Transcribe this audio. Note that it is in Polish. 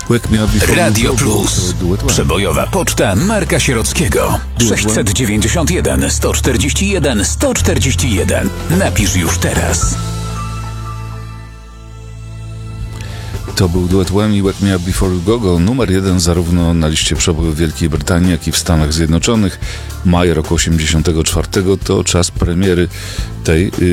Wake Me Up Before Radio You Go Plus. to duet One. Przebojowa poczta Marka Sierockiego. Duet One. 691 141 141. Napisz już teraz. To był duet One i Wake Me Up Before You Go, numer 1 zarówno na liście przebojów w Wielkiej Brytanii, jak i w Stanach Zjednoczonych. Maj roku 1984 to czas premiery tej